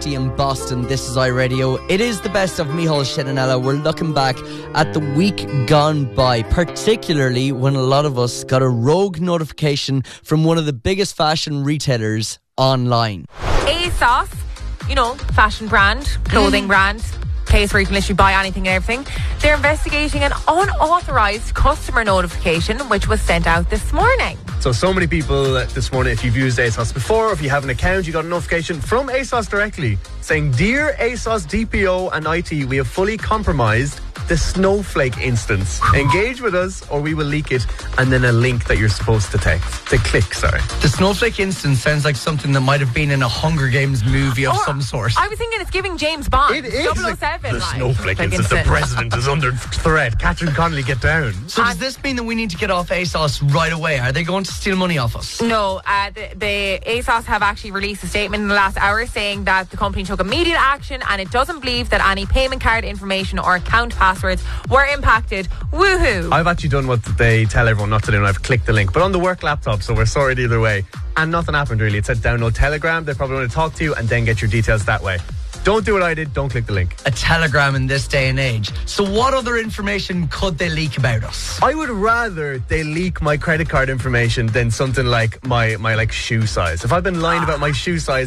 in Boston. This is iRadio. It is the best of Micheál Shinanella. We're looking back at the week gone by, particularly when a lot of us got a rogue notification from one of the biggest fashion retailers online. ASOS, you know, fashion brand, clothing brand, place where you can literally buy anything and everything. They're investigating an unauthorized customer notification which was sent out this morning. So many people this morning, if you've used ASOS before, or if you have an account, you got a notification from ASOS directly saying, "Dear ASOS DPO and IT, we have fully compromised the snowflake instance. Engage with us or we will leak it," and then a link that you're supposed to click. The snowflake instance sounds like something that might have been in a Hunger Games movie of some sort. I was thinking it's giving James Bond. It is 007. the snowflake instance. The president is under threat. Catherine Connolly, get down. So does this mean that we need to get off ASOS right away? Are they going to steal money off us? No, the ASOS have actually released a statement in the last hour saying that the company took immediate action and it doesn't believe that any payment card information or account passwords were impacted. Woohoo! I've actually done what they tell everyone not to do, and I've clicked the link, but on the work laptop, so we're sorted either way. And nothing happened really. It said download Telegram. They probably want to talk to you and then get your details that way. Don't do what I did. Don't click the link. A Telegram in this day and age. So what other information could they leak about us? I would rather they leak my credit card information than something like my like shoe size. If I've been lying about my shoe size